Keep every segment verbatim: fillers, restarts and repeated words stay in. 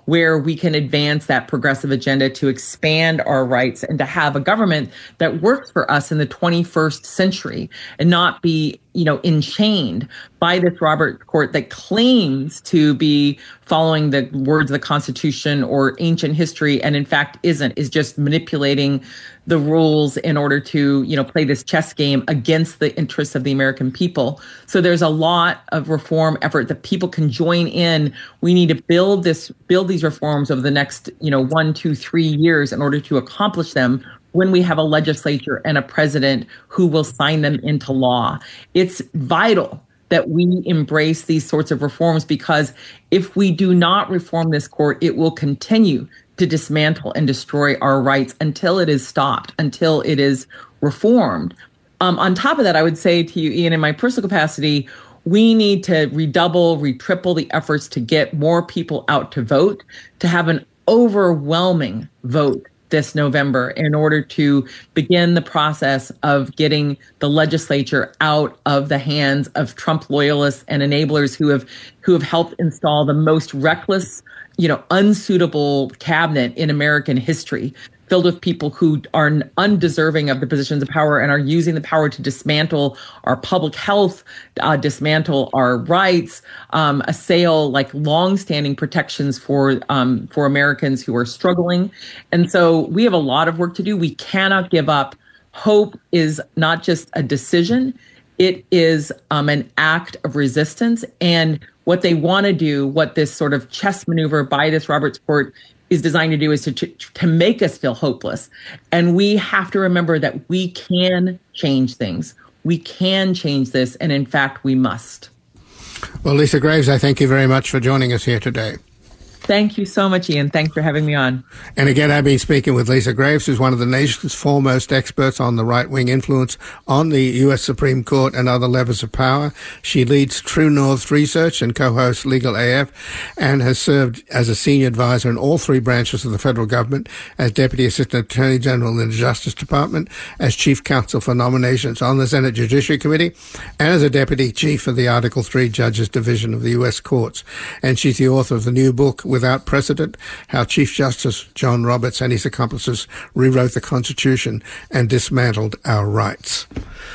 where we can advance that progressive agenda to expand our rights and to have a government that works for us in the twenty-first century and not be, you know, enchained by this Roberts Court that claims to be following the words of the Constitution or ancient history, and in fact isn't, is just manipulating the rules in order to, you know, play this chess game against the interests of the American people. So there's a lot of reform effort that people can join in. We need to build this, build these reforms over the next, you know, one, two, three years in order to accomplish them when we have a legislature and a president who will sign them into law. It's vital that we embrace these sorts of reforms, because if we do not reform this court, it will continue to dismantle and destroy our rights until it is stopped, until it is reformed. Um, on top of that, I would say to you, Ian, in my personal capacity, we need to redouble, retriple the efforts to get more people out to vote, to have an overwhelming vote this November in order to begin the process of getting the legislature out of the hands of Trump loyalists and enablers who have who have helped install the most reckless, you know, unsuitable cabinet in American history, filled with people who are undeserving of the positions of power and are using the power to dismantle our public health, uh, dismantle our rights, um, assail like longstanding protections for um, for Americans who are struggling. And so we have a lot of work to do. We cannot give up. Hope is not just a decision. It is um, an act of resistance. And what they want to do, what this sort of chess maneuver by this Roberts Court is designed to do, is to, to to make us feel hopeless. And we have to remember that we can change things. We can change this. And in fact, we must. Well, Lisa Graves, I thank you very much for joining us here today. Thank you so much, Ian. Thanks for having me on. And again, I've been speaking with Lisa Graves, who's one of the nation's foremost experts on the right-wing influence on the U S Supreme Court and other levers of power. She leads True North Research and co-hosts Legal A F, and has served as a senior advisor in all three branches of the federal government, as Deputy Assistant Attorney General in the Justice Department, as Chief Counsel for Nominations on the Senate Judiciary Committee, and as a Deputy Chief of the Article three Judges Division of the U S Courts. And she's the author of the new book, Without Precedent, How Chief Justice John Roberts and his accomplices Rewrote the Constitution and Dismantled Our Rights.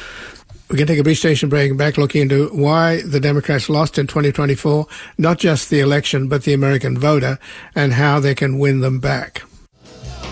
We're going to take a brief station break and back looking into why the Democrats lost in twenty twenty-four, not just the election, but the American voter, and how they can win them back.